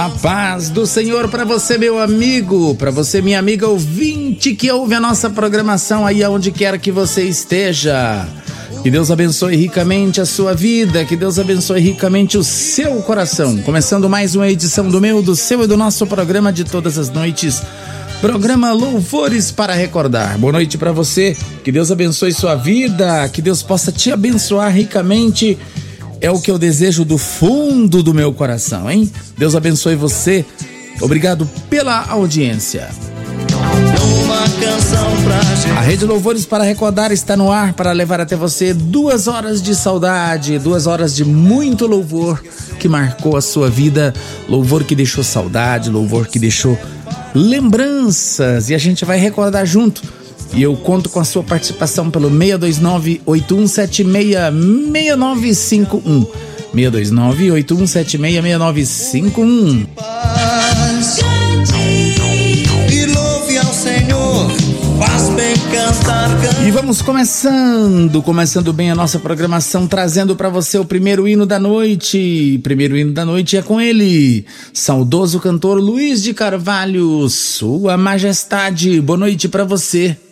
A paz do Senhor para você, meu amigo, para você, minha amiga ouvinte que ouve a nossa programação aí aonde quer que você esteja. Que Deus abençoe ricamente a sua vida, que Deus abençoe ricamente o seu coração. Começando mais uma edição do meu, do seu e do nosso programa de todas as noites. Programa Louvores para Recordar. Boa noite para você, que Deus abençoe sua vida, que Deus possa te abençoar ricamente. É o que eu desejo do fundo do meu coração, hein? Deus abençoe você. Obrigado pela audiência. A Rede Louvores para Recordar está no ar para levar até você 2 horas de saudade, 2 horas de muito louvor que marcou a sua vida, louvor que deixou saudade, louvor que deixou lembranças, e a gente vai recordar junto. E eu conto com a sua participação pelo 629-8176-6951. 629-8176-6951. E louve ao Senhor, faz bem cantar. E vamos começando bem a nossa programação, trazendo para você o primeiro hino da noite. O primeiro hino da noite é com ele, saudoso cantor Luiz de Carvalho, Sua Majestade. Boa noite para você.